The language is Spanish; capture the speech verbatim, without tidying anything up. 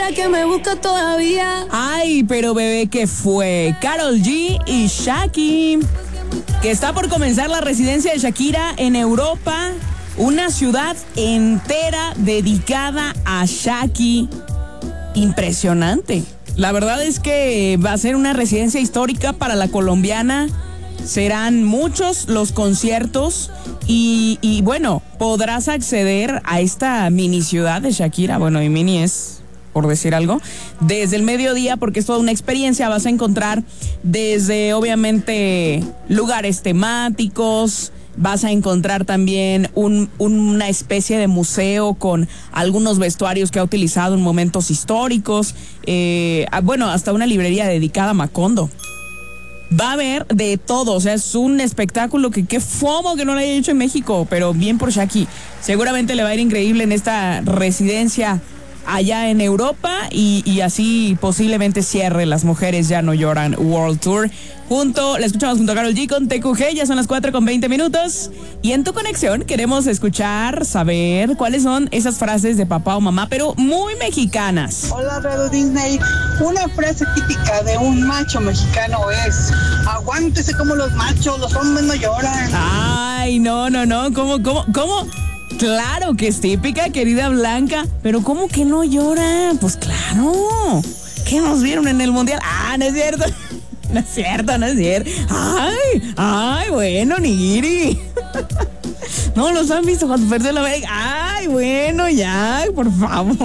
será que me busca todavía? Ay, pero bebé, ¿qué fue? Karol G y Shaki, que está por comenzar la residencia de Shakira en Europa, una ciudad entera dedicada a Shaki. Impresionante. La verdad es que va a ser una residencia histórica para la colombiana. Serán muchos los conciertos y, y bueno, podrás acceder a esta mini ciudad de Shakira. Bueno, y mini es, por decir algo, desde el mediodía, porque es toda una experiencia. Vas a encontrar desde, obviamente, lugares temáticos. Vas a encontrar también un, una especie de museo con algunos vestuarios que ha utilizado en momentos históricos. Eh, bueno, hasta una librería dedicada a Macondo. Va a haber de todo, o sea, es un espectáculo que qué fomo que no lo haya hecho en México, pero bien por Shaki. Seguramente le va a ir increíble en esta residencia allá en Europa y, y así posiblemente cierre Las Mujeres Ya No Lloran World Tour. Junto, la escuchamos junto a Karol G con T Q G, ya son las cuatro con veinte minutos. Y en tu conexión queremos escuchar, saber cuáles son esas frases de papá o mamá, pero muy mexicanas. Hola, Radio Disney. Una frase típica de un macho mexicano es: aguántese como los machos, los hombres no lloran. Ay, no, no, no, ¿cómo, cómo, cómo? Claro que es típica, querida Blanca, pero ¿cómo que no llora? Pues claro, ¿qué nos vieron en el mundial? Ah, no es cierto, no es cierto, no es cierto. Ay, ay, bueno, Nigiri. No los han visto cuando perdió la América. Ay, bueno, ya, por favor.